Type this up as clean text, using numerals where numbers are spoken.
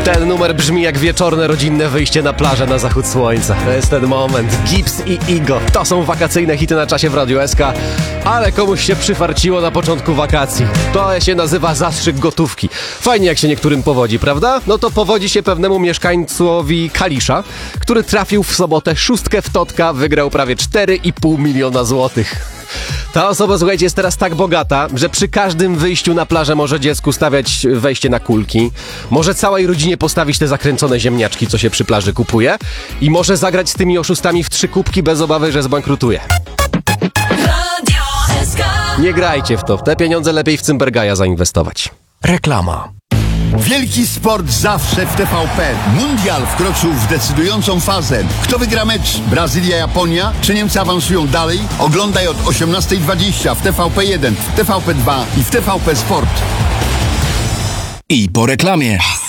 Ten numer brzmi jak wieczorne rodzinne wyjście na plażę na zachód słońca. To jest ten moment. Gibbs i Igo. To są wakacyjne hity na czasie w Radiu SK, ale komuś się przyfarciło na początku wakacji. To się nazywa zastrzyk gotówki. Fajnie jak się niektórym powodzi, prawda? No to powodzi się pewnemu mieszkańcowi Kalisza, który trafił w sobotę szóstkę w totka, wygrał prawie 4,5 miliona złotych. Ta osoba, słuchajcie, jest teraz tak bogata, że przy każdym wyjściu na plażę może dziecku stawiać wejście na kulki, może całej rodzinie postawić te zakręcone ziemniaczki, co się przy plaży kupuje, i może zagrać z tymi oszustami w 3 kubki bez obawy, że zbankrutuje. Nie grajcie w to, w te pieniądze lepiej w Cymbergaja zainwestować. Reklama. Wielki sport zawsze w TVP. Mundial wkroczył w decydującą fazę. Kto wygra mecz? Brazylia-Japonia? Czy Niemcy awansują dalej? Oglądaj od 18:20 w TVP1, w TVP2 i w TVP Sport. I po reklamie.